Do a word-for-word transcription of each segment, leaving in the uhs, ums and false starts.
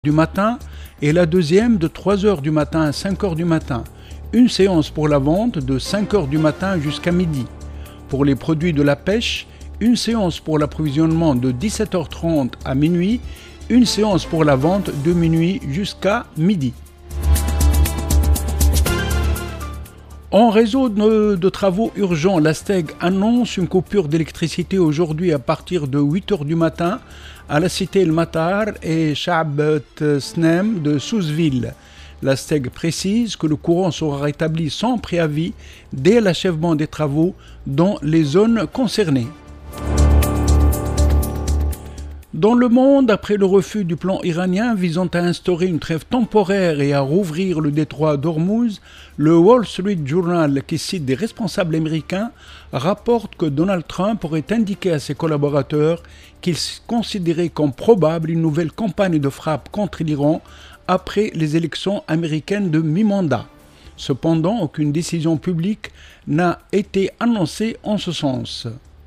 du matin et la deuxième de trois heures du matin à cinq heures du matin. Une séance pour la vente de cinq heures du matin jusqu'à midi. Pour les produits de la pêche, une séance pour l'approvisionnement de dix-sept heures trente à minuit, une séance pour la vente de minuit jusqu'à midi. En réseau de, de travaux urgents, l'Asteg annonce une coupure d'électricité aujourd'hui à partir de huit heures du matin à la cité El Matar et Chaabat Snem de Sousville. L'Asteg précise que le courant sera rétabli sans préavis dès l'achèvement des travaux dans les zones concernées. Dans le monde, après le refus du plan iranien visant à instaurer une trêve temporaire et à rouvrir le détroit d'Ormuz, le Wall Street Journal, qui cite des responsables américains, rapporte que Donald Trump aurait indiqué à ses collaborateurs qu'il considérait comme probable une nouvelle campagne de frappe contre l'Iran après les élections américaines de mi-mandat. Cependant, aucune décision publique n'a été annoncée en ce sens.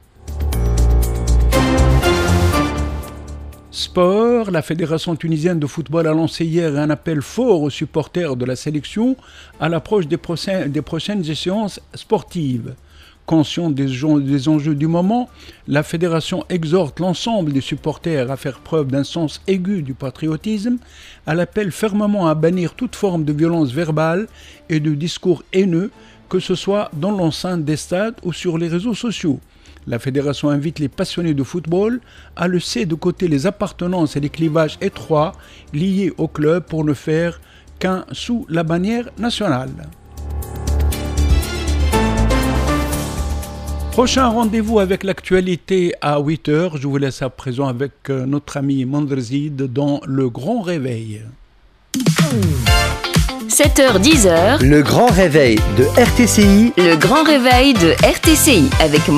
Sport, la Fédération tunisienne de football a lancé hier un appel fort aux supporters de la sélection à l'approche des, prochains, des prochaines échéances sportives. Conscient des, des enjeux du moment, la Fédération exhorte l'ensemble des supporters à faire preuve d'un sens aigu du patriotisme. Elle appelle fermement à bannir toute forme de violence verbale et de discours haineux, que ce soit dans l'enceinte des stades ou sur les réseaux sociaux. La fédération invite les passionnés de football à laisser de côté les appartenances et les clivages étroits liés au club pour ne faire qu'un sous la bannière nationale. Prochain rendez-vous avec l'actualité à huit heures. Je vous laisse à présent avec notre ami Mandrzid dans Le Grand Réveil. sept heures dix. Le Grand Réveil de R T C I. Le Grand Réveil de R T C I avec